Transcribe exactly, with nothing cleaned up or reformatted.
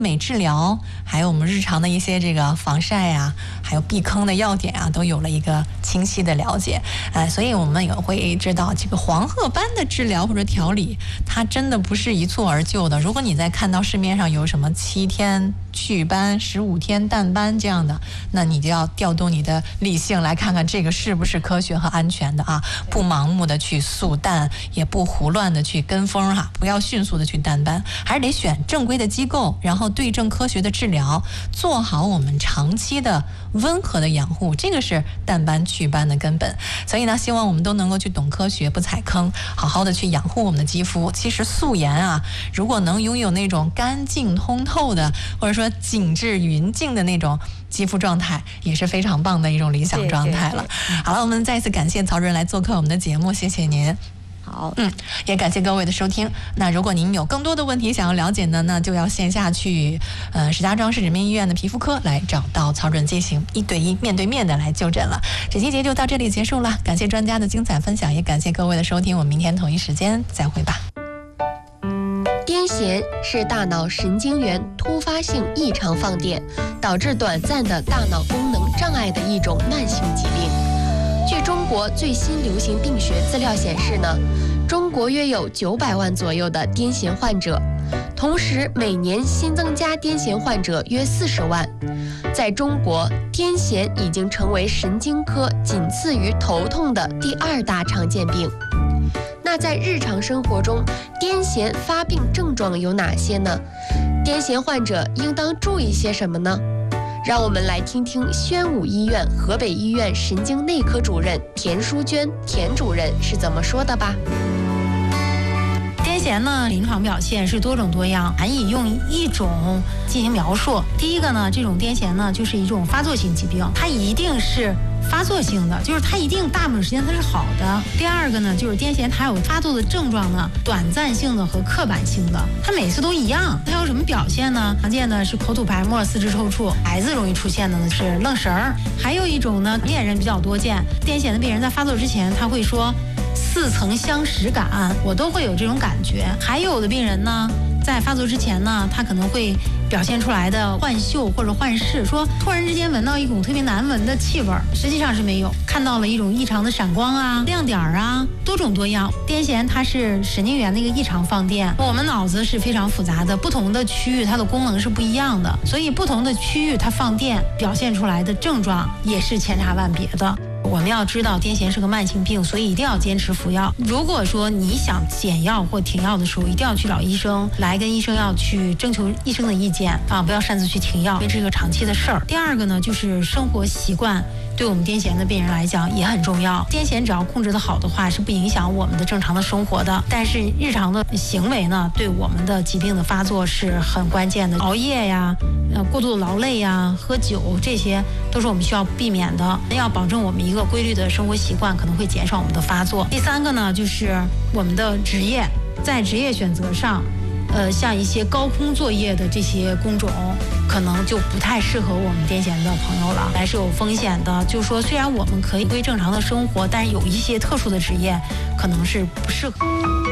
美治疗，还有我们日常的一些这个防晒呀、啊，还有避坑的要点啊，都有了一个清晰的了解。呃，所以我们也会知道，这个黄褐斑的治疗或者调理，它真的不是一蹴而就的。如果你在看到市面上有什么七天祛斑、十五天淡斑这样的，那你就要调动你的理性来看看这个是不是科学和安全的啊！不盲目的去速淡，也不胡乱的去跟风哈、啊，不要迅速的去淡斑，还是得选正规的机构，然后对症科学的治疗，做好我们长期的温和的养护，这个是淡斑祛斑的根本。所以呢，希望我们都能够去懂科学，不踩坑，好好的去养护我们的肌肤。其实素颜啊，如果能拥有那种干净通透的，或者说紧致匀净的那种肌肤状态，也是非常棒的一种理想状态了。好了，我们再次感谢曹主任来做客我们的节目，谢谢您。 好， 嗯，也感谢各位的收听。那如果您有更多的问题想要了解呢，那就要线下去呃石家庄市人民医院的皮肤科来找到曹主任进行一对一面对面的来就诊了。这期节就到这里结束了，感谢专家的精彩分享，也感谢各位的收听，我们明天同一时间再会吧。 癫痫是大脑神经元突发性异常放电，导致短暂的大脑功能障碍的一种慢性疾病。据中国最新流行病学资料显示呢，中国约有九百万左右的癫痫患者，同时每年新增加癫痫患者约四十万。在中国，癫痫已经成为神经科仅次于头痛的第二大常见病。那在日常生活中，癫痫发病症状有哪些呢？癫痫患者应当注意些什么呢？让我们来听听宣武医院河北医院神经内科主任田淑娟田主任是怎么说的吧。 癫痫呢，临床表现是多种多样，难以用一种进行描述。第一个呢，这种癫痫呢，就是一种发作性疾病，它一定是发作性的，就是它一定大部分时间它是好的。第二个呢，就是癫痫它有发作的症状呢，短暂性的和刻板性的，它每次都一样。它有什么表现呢？常见的是口吐白沫、四肢抽搐，孩子容易出现的呢是愣神儿。还有一种呢，恋人比较多见，癫痫的病人在发作之前他会说似曾相识感，我都会有这种感觉。还有的病人呢，在发作之前呢，他可能会表现出来的幻嗅或者幻视，说突然之间闻到一股特别难闻的气味，实际上是没有，看到了一种异常的闪光啊、亮点啊，多种多样。癫痫它是神经元的一个异常放电，我们脑子是非常复杂的，不同的区域它的功能是不一样的，所以不同的区域它放电表现出来的症状也是千差万别的。我们要知道癫痫是个慢性病，所以一定要坚持服药。如果说你想减药或停药的时候，一定要去找医生，来跟医生要去征求医生的意见啊，不要擅自去停药，因为这是个长期的事儿。第二个呢，就是生活习惯对我们癫痫的病人来讲也很重要。癫痫只要控制得好的话，是不影响我们的正常的生活的。但是日常的行为呢，对我们的疾病的发作是很关键的。熬夜呀，呃，过度的劳累呀，喝酒，这些都是我们需要避免的。要保证我们一个规律的生活习惯，可能会减少我们的发作。第三个呢，就是我们的职业，在职业选择上，呃，像一些高空作业的这些工种，可能就不太适合我们癫痫的朋友了，还是有风险的。就是说，虽然我们可以归正常的生活，但是有一些特殊的职业可能是不适合。